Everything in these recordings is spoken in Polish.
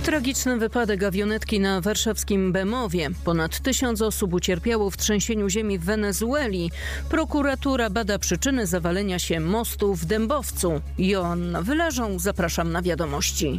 Tragiczny wypadek awionetki na warszawskim Bemowie. Ponad 1000 osób ucierpiało w trzęsieniu ziemi w Wenezueli. Prokuratura bada przyczyny zawalenia się mostu w Dębowcu. Joanna Wylarzą, zapraszam na wiadomości.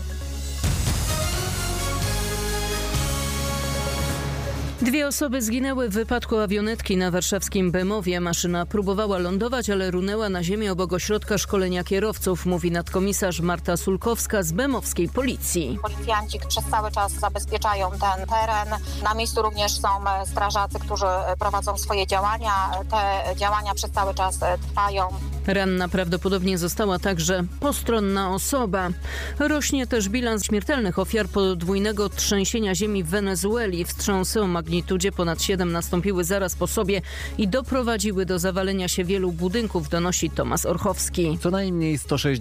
Dwie osoby zginęły w wypadku awionetki na warszawskim Bemowie. Maszyna próbowała lądować, ale runęła na ziemię obok ośrodka szkolenia kierowców, mówi nadkomisarz Marta Sulkowska z bemowskiej policji. Policjanci przez cały czas zabezpieczają ten teren. Na miejscu również są strażacy, którzy prowadzą swoje działania. Te działania przez cały czas trwają. Ranna prawdopodobnie została także postronna osoba. Rośnie też bilans śmiertelnych ofiar podwójnego trzęsienia ziemi w Wenezueli. Wstrząsy o magnitudzie ponad 7 nastąpiły zaraz po sobie i doprowadziły do zawalenia się wielu budynków, donosi Tomasz Orchowski. Co najmniej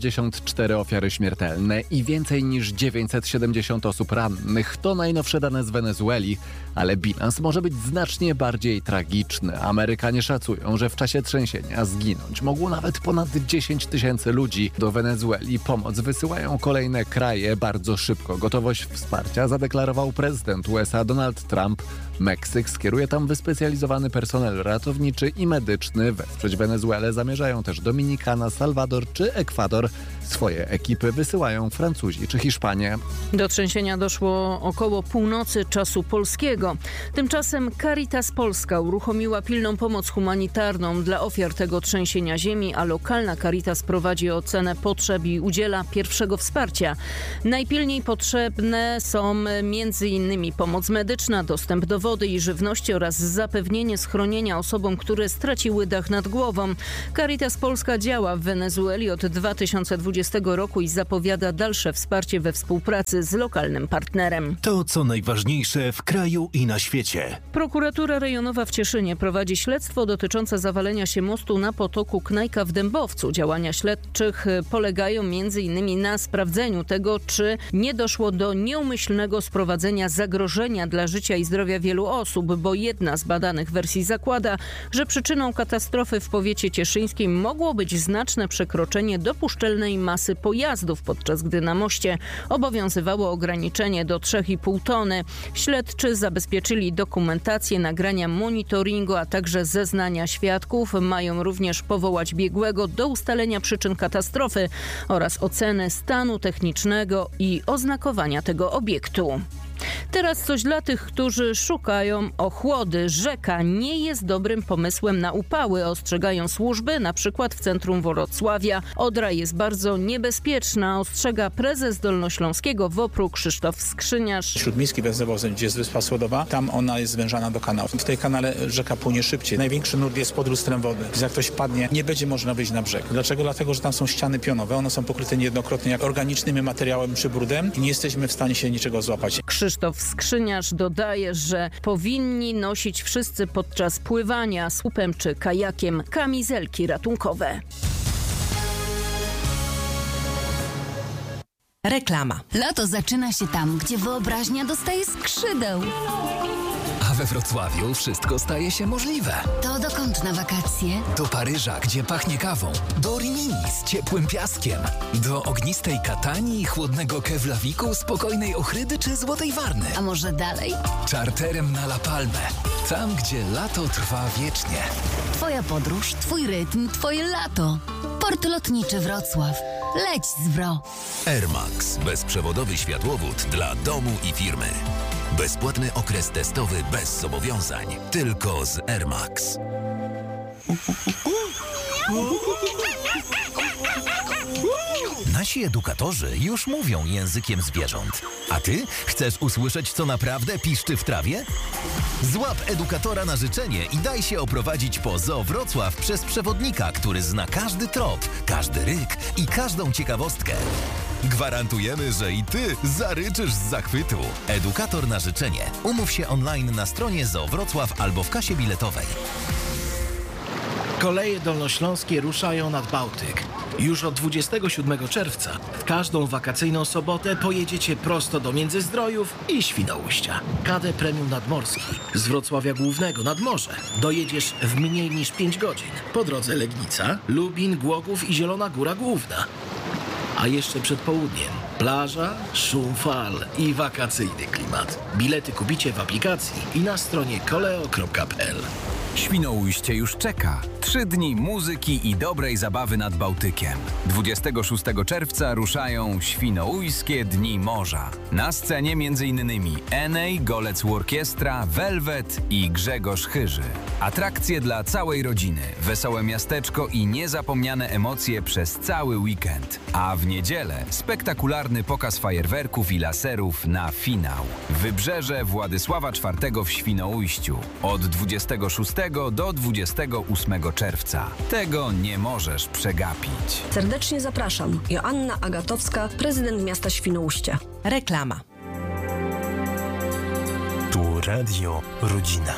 164 ofiary śmiertelne i więcej niż 970 osób rannych. To najnowsze dane z Wenezueli, ale bilans może być znacznie bardziej tragiczny. Amerykanie szacują, że w czasie trzęsienia zginąć mogło nawet ponad 10 000 ludzi. Do Wenezueli pomoc wysyłają kolejne kraje bardzo szybko. Gotowość wsparcia zadeklarował prezydent USA Donald Trump. Meksyk skieruje tam wyspecjalizowany personel ratowniczy i medyczny. Wesprzeć Wenezuelę zamierzają też Dominikana, Salwador czy Ekwador. Swoje ekipy wysyłają Francuzi czy Hiszpanie. Do trzęsienia doszło około północy czasu polskiego. Tymczasem Caritas Polska uruchomiła pilną pomoc humanitarną dla ofiar tego trzęsienia ziemi, a lokalna Caritas prowadzi ocenę potrzeb i udziela pierwszego wsparcia. Najpilniej potrzebne są m.in. pomoc medyczna, dostęp do wody i żywności oraz zapewnienie schronienia osobom, które straciły dach nad głową. Caritas Polska działa w Wenezueli od 2020 roku i zapowiada dalsze wsparcie we współpracy z lokalnym partnerem. To, co najważniejsze w kraju i na świecie. Prokuratura rejonowa w Cieszynie prowadzi śledztwo dotyczące zawalenia się mostu na potoku Knajka w Dębowcu. Działania śledczych polegają m.in. na sprawdzeniu tego, czy nie doszło do nieumyślnego sprowadzenia zagrożenia dla życia i zdrowia wielu osób, bo jedna z badanych wersji zakłada, że przyczyną katastrofy w powiecie cieszyńskim mogło być znaczne przekroczenie dopuszczalnej masy pojazdów, podczas gdy na moście obowiązywało ograniczenie do 3,5 tony. Śledczy zabezpieczyli dokumentację, nagrania monitoringu, a także zeznania świadków. Mają również powołać biegłego do ustalenia przyczyn katastrofy oraz oceny stanu technicznego i oznakowania tego obiektu. Teraz coś dla tych, którzy szukają ochłody. Rzeka nie jest dobrym pomysłem na upały, ostrzegają służby, na przykład w centrum Wrocławia. Odra jest bardzo niebezpieczna, ostrzega prezes Dolnośląskiego WOPR-u Krzysztof Skrzyniarz. Śródmiejski węzeł, gdzie jest Wyspa Słodowa, tam ona jest zwężana do kanału. W tej kanale rzeka płynie szybciej. Największy nurt jest pod lustrem wody. Jak ktoś padnie, nie będzie można wyjść na brzeg. Dlaczego? Dlatego, że tam są ściany pionowe. One są pokryte niejednokrotnie jak organicznym materiałem czy brudem i nie jesteśmy w stanie się niczego złapać. Krzysztof Skrzyniarz dodaje, że powinni nosić wszyscy podczas pływania słupem czy kajakiem kamizelki ratunkowe. Reklama. Lato zaczyna się tam, gdzie wyobraźnia dostaje skrzydeł. A we Wrocławiu wszystko staje się możliwe. To dokąd na wakacje? Do Paryża, gdzie pachnie kawą. Do Rimini z ciepłym piaskiem. Do ognistej Katanii, chłodnego Keflaviku, spokojnej Ochrydy czy Złotej Warny. A może dalej? Czarterem na La Palmę. Tam, gdzie lato trwa wiecznie. Twoja podróż, twój rytm, twoje lato. Port Lotniczy Wrocław. Leć z WRO. Air Max. Bezprzewodowy światłowód dla domu i firmy. Bezpłatny okres testowy bez zobowiązań. Tylko z Air Max. Nasi edukatorzy już mówią językiem zwierząt. A ty chcesz usłyszeć, co naprawdę piszczy w trawie? Złap edukatora na życzenie i daj się oprowadzić po Zoo Wrocław przez przewodnika, który zna każdy trop, każdy ryk i każdą ciekawostkę. Gwarantujemy, że i ty zaryczysz z zachwytu. Edukator na życzenie. Umów się online na stronie Zoo Wrocław albo w kasie biletowej. Koleje dolnośląskie ruszają nad Bałtyk. Już od 27 czerwca w każdą wakacyjną sobotę pojedziecie prosto do Międzyzdrojów i Świnoujścia. KD Premium Nadmorski z Wrocławia Głównego nad morze dojedziesz w mniej niż 5 godzin. Po drodze Legnica, Lubin, Głogów i Zielona Góra Główna. A jeszcze przed południem plaża, szum fal i wakacyjny klimat. Bilety kupicie w aplikacji i na stronie koleo.pl. Świnoujście już czeka. 3 dni muzyki i dobrej zabawy nad Bałtykiem. 26 czerwca ruszają Świnoujskie Dni Morza. Na scenie m.in. Enej, Golec Orkiestra, Velvet i Grzegorz Chyży. Atrakcje dla całej rodziny, wesołe miasteczko i niezapomniane emocje przez cały weekend. A w niedzielę spektakularny pokaz fajerwerków i laserów na finał. Wybrzeże Władysława IV w Świnoujściu. Od 26 do 28 czerwca. Tego nie możesz przegapić. Serdecznie zapraszam. Joanna Agatowska, prezydent miasta Świnoujście. Reklama. Tu Radio Rodzina.